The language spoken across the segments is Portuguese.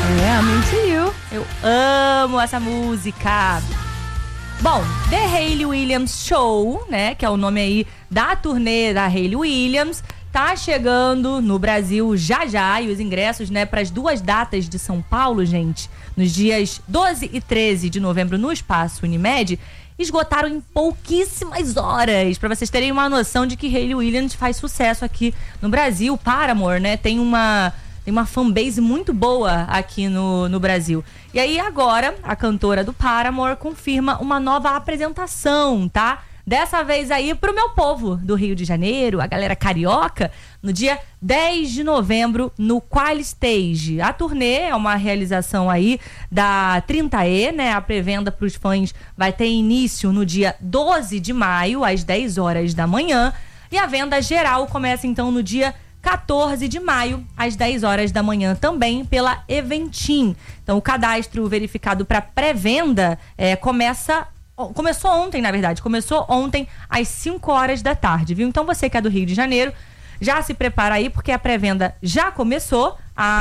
Me To You. Eu amo essa música. Bom, The Hayley Williams Show, né, que é o nome aí da turnê da Hayley Williams, tá chegando no Brasil já, e os ingressos, né, para as 2 datas de São Paulo, gente, nos dias 12 e 13 de novembro no Espaço Unimed, esgotaram em pouquíssimas horas. Pra vocês terem uma noção de que Hayley Williams faz sucesso aqui no Brasil. Paramore, né, tem uma fanbase muito boa aqui no Brasil. E aí agora, a cantora do Paramore confirma uma nova apresentação, tá? Dessa vez aí pro meu povo do Rio de Janeiro, a galera carioca, no dia 10 de novembro, no Qual Stage. A turnê é uma realização aí da 30E, né? A pré-venda pros fãs vai ter início no dia 12 de maio, às 10 horas da manhã. E a venda geral começa então no dia 14 de maio, às 10 horas da manhã, também pela Eventim. Então, o cadastro verificado para pré-venda começou ontem, na verdade. Começou ontem às 5 horas da tarde, viu? Então, você que é do Rio de Janeiro, já se prepara aí, porque a pré-venda já começou.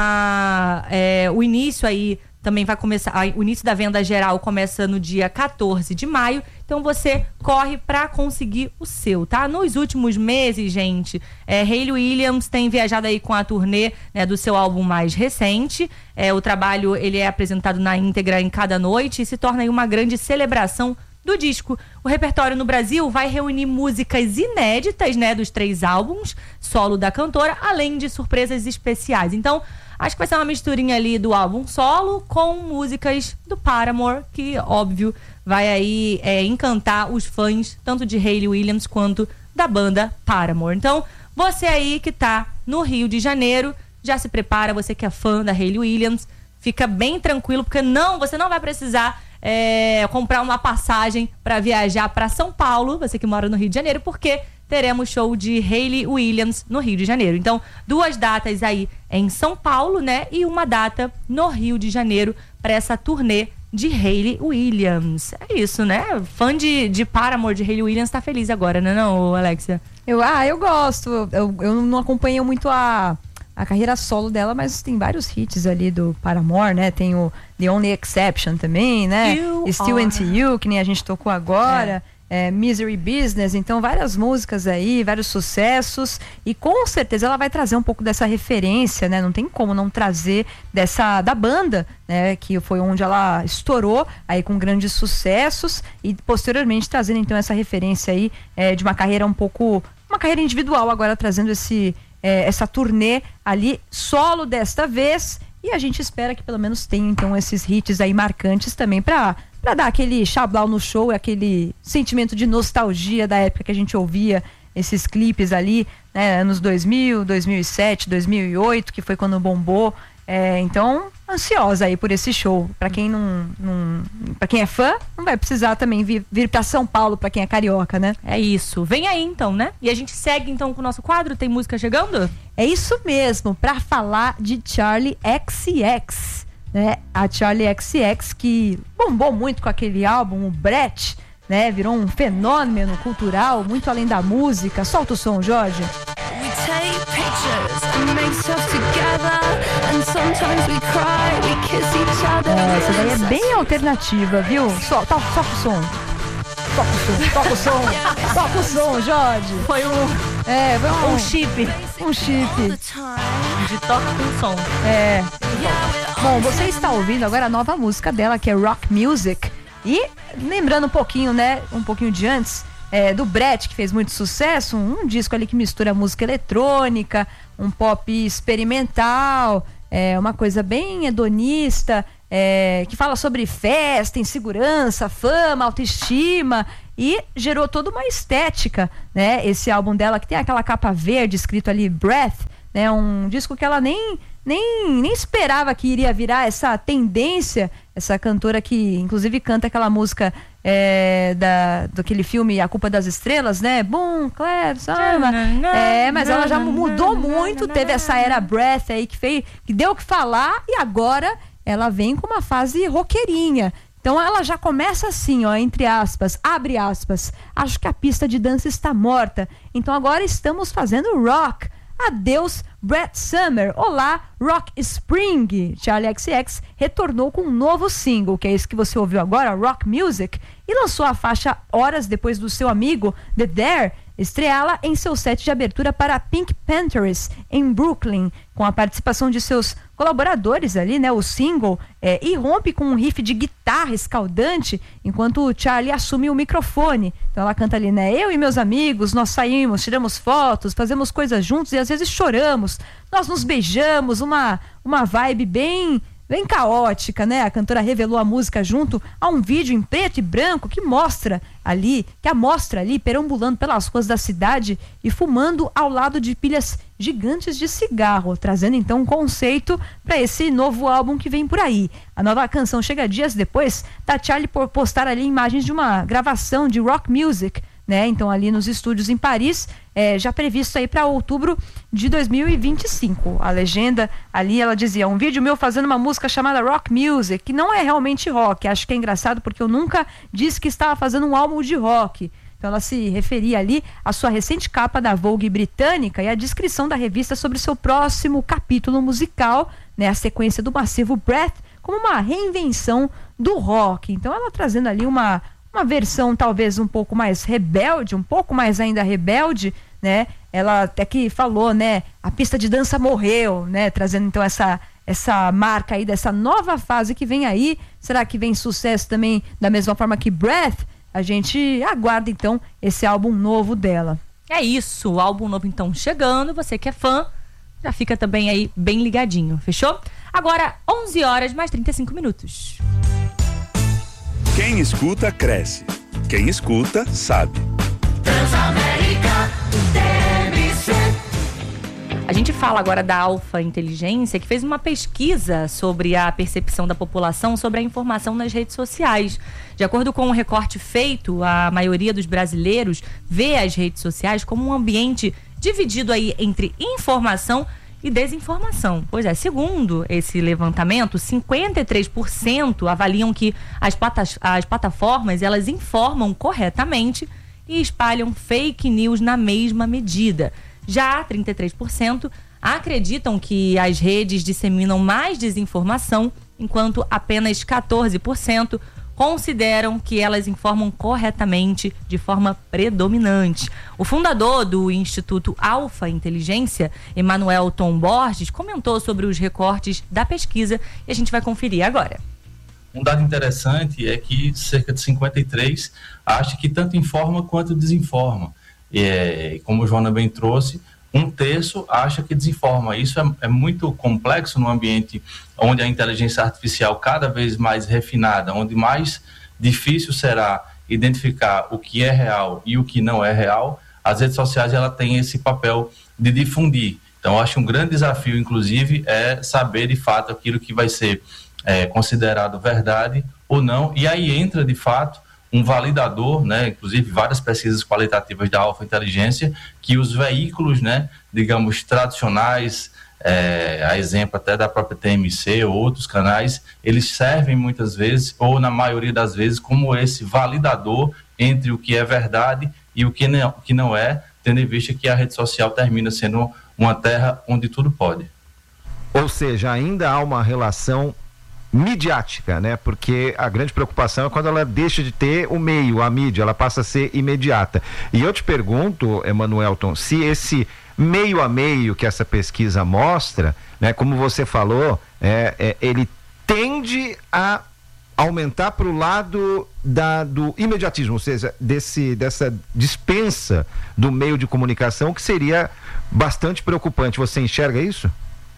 O início aí também vai começar. O início da venda geral começa no dia 14 de maio. Então você corre pra conseguir o seu, tá? Nos últimos meses, gente, Hayley Williams tem viajado aí com a turnê, né, do seu álbum mais recente. O trabalho, ele é apresentado na íntegra em cada noite e se torna aí uma grande celebração do disco. O repertório no Brasil vai reunir músicas inéditas, né, dos 3 álbuns solo da cantora, além de surpresas especiais. Então, acho que vai ser uma misturinha ali do álbum solo com músicas do Paramore, que, óbvio, vai aí encantar os fãs, tanto de Hayley Williams quanto da banda Paramore. Então, você aí que tá no Rio de Janeiro, já se prepara, você que é fã da Hayley Williams, fica bem tranquilo, porque você não vai precisar comprar uma passagem para viajar para São Paulo, você que mora no Rio de Janeiro, porque teremos show de Hayley Williams no Rio de Janeiro. Então, 2 datas aí em São Paulo, né? E uma data no Rio de Janeiro para essa turnê de Hayley Williams. É isso, né? Fã de Paramore, de Hayley Williams, tá feliz agora, né, não, Alexia? Eu gosto. Eu não acompanho muito a carreira solo dela, mas tem vários hits ali do Paramore, né? Tem o The Only Exception também, né? Still Into You, que nem a gente tocou agora. Misery Business, então várias músicas aí, vários sucessos, e com certeza ela vai trazer um pouco dessa referência, né? Não tem como não trazer da banda, né? Que foi onde ela estourou aí com grandes sucessos, e posteriormente trazendo então essa referência aí de uma carreira uma carreira individual, agora trazendo essa turnê ali solo desta vez, e a gente espera que pelo menos tenha então esses hits aí marcantes também para dar aquele chablau no show, aquele sentimento de nostalgia da época que a gente ouvia esses clipes ali, né, anos 2000, 2007, 2008, que foi quando bombou. Então, ansiosa aí por esse show. Para quem para quem é fã, não vai precisar também vir para São Paulo, para quem é carioca, né? É isso. Vem aí então, né? E a gente segue então com o nosso quadro. Tem música chegando? É isso mesmo, para falar de Charli XCX, né? A Charli XCX, que bombou muito com aquele álbum, o Brett, né? Virou um fenômeno cultural, muito além da música. Solta o som, Jorge. Essa daí é bem alternativa, viu? Toca o som. Toca o som, Jorge. Foi um chip. Um chip. De toque com som. Bom, você está ouvindo agora a nova música dela, que é Rock Music. E lembrando um pouquinho, né? Um pouquinho de antes, do Brett, que fez muito sucesso, um disco ali que mistura música eletrônica, um pop experimental, uma coisa bem hedonista, que fala sobre festa, insegurança, fama, autoestima, e gerou toda uma estética, né? Esse álbum dela, que tem aquela capa verde escrito ali Breath, né? Um disco que ela nem esperava que iria virar essa tendência, essa cantora que inclusive canta aquela música daquele filme A Culpa das Estrelas, né? Boom, Clap, Sama. Mas ela já mudou muito, teve essa era Breath aí que deu o que falar, e agora ela vem com uma fase roqueirinha. Então ela já começa assim, ó, entre aspas, abre aspas, acho que a pista de dança está morta, então agora estamos fazendo rock. Adeus Brett Summer, olá Rock Spring. Charli XCX retornou com um novo single, que é esse que você ouviu agora, Rock Music, e lançou a faixa horas depois do seu amigo The Dare estreá-la em seu set de abertura para a Pink Panthers em Brooklyn, com a participação de seus colaboradores ali, né? O single irrompe com um riff de guitarra escaldante, enquanto o Charli assume o microfone. Então ela canta ali, né? Eu e meus amigos, nós saímos, tiramos fotos, fazemos coisas juntos e às vezes choramos. Nós nos beijamos, uma vibe bem caótica, né? A cantora revelou a música junto a um vídeo em preto e branco que a mostra ali perambulando pelas ruas da cidade e fumando ao lado de pilhas gigantes de cigarro, trazendo então um conceito para esse novo álbum que vem por aí. A nova canção chega dias depois da Charli por postar ali imagens de uma gravação de Rock Music, né? Então ali nos estúdios em Paris, já previsto aí para outubro de 2025. A legenda ali, ela dizia, um vídeo meu fazendo uma música chamada Rock Music, que não é realmente rock. Acho que é engraçado porque eu nunca disse que estava fazendo um álbum de rock. Então ela se referia ali à sua recente capa da Vogue britânica e à descrição da revista sobre seu próximo capítulo musical, né? A sequência do massivo Breath, como uma reinvenção do rock. Então ela trazendo ali uma versão talvez um pouco mais rebelde, um pouco mais ainda rebelde, né? Ela até que falou, né? A pista de dança morreu, né? Trazendo então essa marca aí dessa nova fase que vem aí. Será que vem sucesso também da mesma forma que Breath? A gente aguarda então esse álbum novo dela. É isso, o álbum novo então chegando, você que é fã, já fica também aí bem ligadinho, fechou? Agora 11 horas mais 35 minutos. Quem escuta, cresce. Quem escuta, sabe. Transamérica TMC. A gente fala agora da Alfa Inteligência, que fez uma pesquisa sobre a percepção da população sobre a informação nas redes sociais. De acordo com um recorte feito, a maioria dos brasileiros vê as redes sociais como um ambiente dividido aí entre informação e desinformação. Pois é, segundo esse levantamento, 53% avaliam que as plataformas, elas informam corretamente e espalham fake news na mesma medida. Já 33% acreditam que as redes disseminam mais desinformação, enquanto apenas 14% consideram que elas informam corretamente de forma predominante. O fundador do Instituto Alfa Inteligência, Emanuel Tom Borges, comentou sobre os recortes da pesquisa e a gente vai conferir agora. Um dado interessante é que cerca de 53% acha que tanto informa quanto desinforma. Como o Joana bem trouxe, 1/3 acha que desinforma. Isso é muito complexo no ambiente onde a inteligência artificial cada vez mais refinada, onde mais difícil será identificar o que é real e o que não é real. As redes sociais ela tem esse papel de difundir. Então, eu acho um grande desafio, inclusive, é saber de fato aquilo que vai ser considerado verdade ou não. E aí entra, de fato, um validador, né, inclusive várias pesquisas qualitativas da Alfa Inteligência, que os veículos, né, digamos, tradicionais, a exemplo até da própria TMC ou outros canais, eles servem muitas vezes, ou na maioria das vezes, como esse validador entre o que é verdade e o que não é, tendo em vista que a rede social termina sendo uma terra onde tudo pode. Ou seja, ainda há uma relação midiática, né? Porque a grande preocupação é quando ela deixa de ter o meio, a mídia, ela passa a ser imediata. E eu te pergunto, Emanuelton, se esse meio a meio que essa pesquisa mostra, né, como você falou, ele tende a aumentar para o lado do imediatismo, ou seja, dessa dispensa do meio de comunicação, que seria bastante preocupante. Você enxerga isso?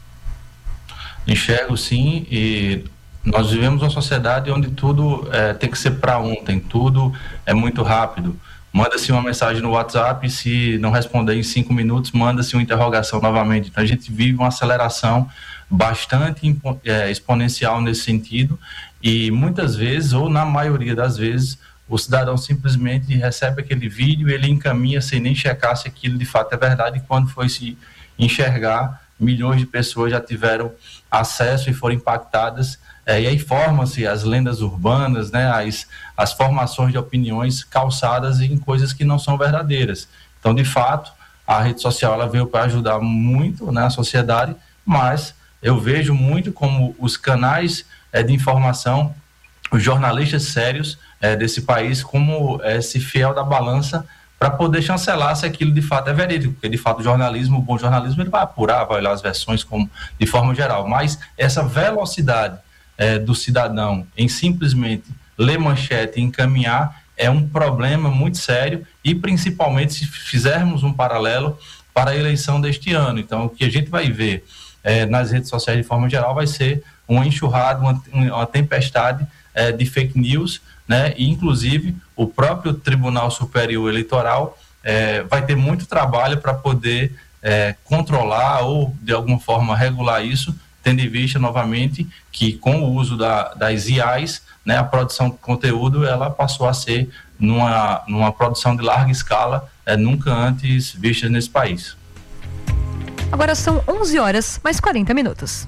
Enxergo sim, e nós vivemos uma sociedade onde tudo tem que ser para ontem, tudo é muito rápido. Manda-se uma mensagem no WhatsApp, se não responder em 5 minutos, manda-se uma interrogação novamente. Então a gente vive uma aceleração bastante exponencial nesse sentido, e muitas vezes, ou na maioria das vezes, o cidadão simplesmente recebe aquele vídeo e ele encaminha sem nem checar se aquilo de fato é verdade, e quando foi se enxergar, milhões de pessoas já tiveram acesso e foram impactadas, e aí formam-se as lendas urbanas, né, as formações de opiniões calçadas em coisas que não são verdadeiras. Então, de fato, a rede social ela veio para ajudar muito, né, a sociedade, mas eu vejo muito como os canais de informação, os jornalistas sérios desse país, como esse fiel da balança para poder chancelar se aquilo de fato é verídico, porque de fato o jornalismo, o bom jornalismo, ele vai apurar, vai olhar as versões como, de forma geral, mas essa velocidade do cidadão em simplesmente ler manchete e encaminhar é um problema muito sério, e principalmente se fizermos um paralelo para a eleição deste ano. Então, o que a gente vai ver nas redes sociais de forma geral vai ser uma enxurrada, uma tempestade de fake news, né? E, inclusive, o próprio Tribunal Superior Eleitoral vai ter muito trabalho para poder controlar ou, de alguma forma, regular isso, tendo em vista, novamente, que com o uso das IAs, né, a produção de conteúdo ela passou a ser numa produção de larga escala, nunca antes vista nesse país. Agora são 11 horas, mais 40 minutos.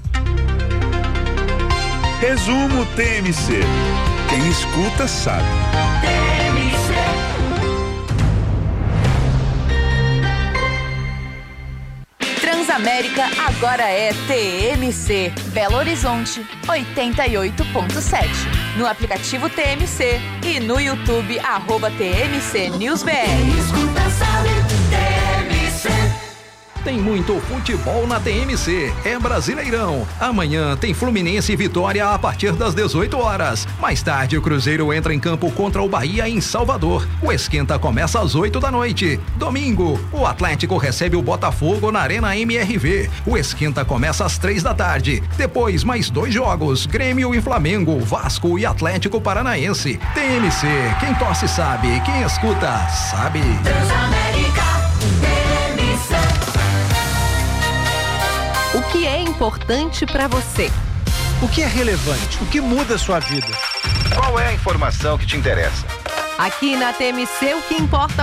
Resumo TMC. Quem escuta sabe. Transamérica agora é TMC. Belo Horizonte 88.7. No aplicativo TMC e no YouTube @TMC News BR. Escuta, sabe, TMC. Tem muito futebol na TMC. É Brasileirão. Amanhã tem Fluminense e Vitória a partir das 18 horas. Mais tarde, o Cruzeiro entra em campo contra o Bahia em Salvador. O esquenta começa às 8 da noite. Domingo, o Atlético recebe o Botafogo na Arena MRV. O esquenta começa às 3 da tarde. Depois, mais 2 jogos: Grêmio e Flamengo, Vasco e Atlético Paranaense. TMC, quem torce sabe, quem escuta sabe. Transamérica, TMC. O que é importante para você? O que é relevante? O que muda a sua vida? Qual é a informação que te interessa? Aqui na TMC, o que importa